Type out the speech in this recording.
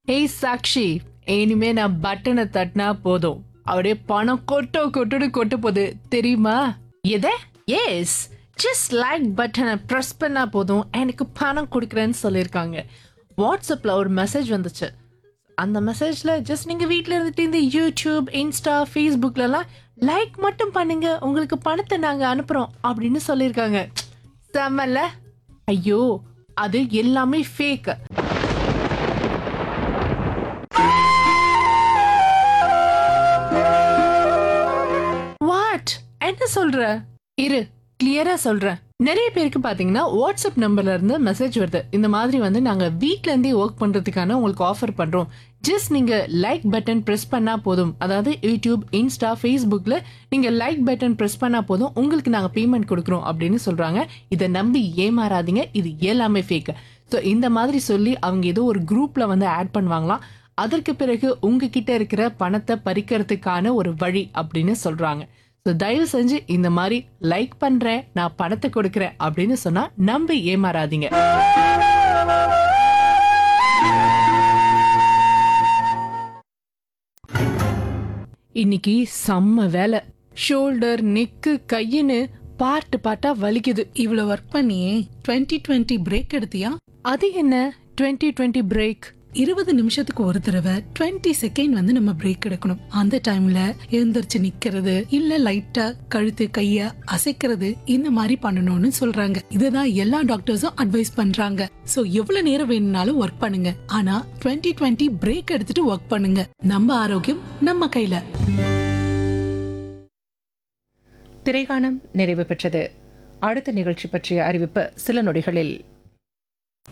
ஏய் சாக்ஷி, இனிமே நான் பட்டனை தட்டினா போதும், அப்படியே பணம் கொட்டுன்னு கொட்ட போகுது தெரியுமா? எதை? எஸ், ஜஸ்ட் லைக் பட்டனை ப்ரெஸ் பண்ணா போதும் எனக்கு பணம் கொடுக்குறேன்னு சொல்லியிருக்காங்க. வாட்ஸ்அப்பில் ஒரு மெசேஜ் வந்துச்சு. அந்த மெசேஜில் ஜஸ்ட் நீங்கள் வீட்டில் இருந்துட்டு இந்த யூடியூப், இன்ஸ்டா, ஃபேஸ்புக்லலாம் லைக் மட்டும் பண்ணுங்க, உங்களுக்கு பணத்தை நாங்கள் அனுப்புகிறோம் அப்படின்னு சொல்லியிருக்காங்க. செம்மல்ல? ஐயோ, அது எல்லாமே ஃபேக். வாட்? என்ன சொல்ற? இரு, கிளியரா சொல்றேன். நிறைய பேருக்கு பாத்தீங்கன்னா வாட்ஸ்அப் நம்பர்ல இருந்து மெசேஜ் வருது. இந்த மாதிரி வந்து நாங்க வீட்ல இருந்தே ஒர்க் பண்றதுக்கான உங்களுக்கு ஆஃபர் பண்றோம். ஜஸ்ட் நீங்க லைக் பட்டன் பிரஸ் பண்ணா போதும். அதாவது யூடியூப், இன்ஸ்டா, ஃபேஸ்புக்ல நீங்க லைக் பட்டன் பிரஸ் பண்ணா போதும், உங்களுக்கு நாங்க பேமெண்ட் கொடுக்குறோம் அப்படின்னு சொல்றாங்க. இதை நம்பி ஏமாறாதீங்க, இது எல்லாமே ஃபேக். ஸோ இந்த மாதிரி சொல்லி அவங்க ஏதோ ஒரு குரூப்ல வந்து ஆட் பண்ணுவாங்களாம். அதற்கு பிறகு உங்ககிட்ட இருக்கிற பணத்தை பறிக்கிறதுக்கான ஒரு வழி அப்படின்னு சொல்றாங்க. ஸோ தயவு செஞ்சு இந்த மாதிரி லைக் பண்றேன், நான் பணத்தை கொடுக்குறேன் அப்படின்னு சொன்னா நம்பி ஏமாறாதீங்க. இன்னைக்கு செம்ம வேலை. ஷோல்டர், நெக்கு, கையின்னு பார்ட்டா வலிக்குது. இவ்வளவு ஒர்க் பண்ணியே 2020 பிரேக் எடுத்தியா? அது என்ன 2020 பிரேக்? 20 நிமிஷத்துக்கு ஒரு தடவை 20 செகண்ட் வந்து நம்ம பிரேக் எடுக்கணும். அந்த டைம்ல எழுந்திருச்சு நிக்கிறது, இல்ல லைட்டா கழுத்து கைய அசைக்கிறது, இந்த மாதிரி பண்ணணும்னு சொல்றாங்க. இதுதான் எல்லா டாக்டர்ஸும் அட்வைஸ் பண்றாங்க. சோ எவ்வளவு நேரம் வேணும்னாலும் ஒர்க் பண்ணுங்க, ஆனா 2020 பிரேக் எடுத்துட்டு ஒர்க் பண்ணுங்க. நம்ம ஆரோக்கியம் நம்ம கையில. திரைகாணம் நிறைவு பெற்றது. அடுத்த நிகழ்ச்சி பற்றிய அறிவிப்பு சில நொடிகளில்.